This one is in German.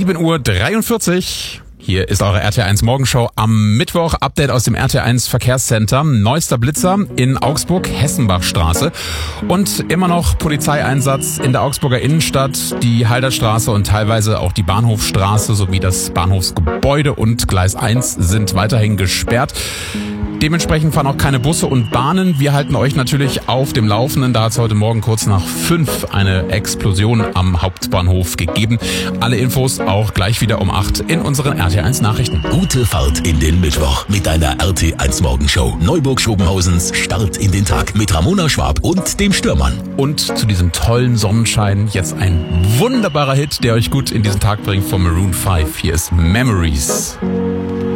7:43 Uhr. Hier ist eure RTL1 Morgenshow am Mittwoch. Update aus dem RTL1 Verkehrscenter. Neuester Blitzer in Augsburg, Hessenbachstraße. Und immer noch Polizeieinsatz in der Augsburger Innenstadt. Die Halderstraße und teilweise auch die Bahnhofstraße sowie das Bahnhofsgebäude und Gleis 1 sind weiterhin gesperrt. Dementsprechend fahren auch keine Busse und Bahnen. Wir halten euch natürlich auf dem Laufenden. Da hat es heute Morgen kurz nach 5 eine Explosion am Hauptbahnhof gegeben. Alle Infos auch gleich wieder um 8 in unseren RT1 Nachrichten. Gute Fahrt in den Mittwoch mit deiner RT1 Morgenshow. Neuburg-Schobenhausens Start in den Tag mit Ramona Schwab und dem Stürmann. Und zu diesem tollen Sonnenschein jetzt ein wunderbarer Hit, der euch gut in diesen Tag bringt von Maroon 5. Hier ist Memories.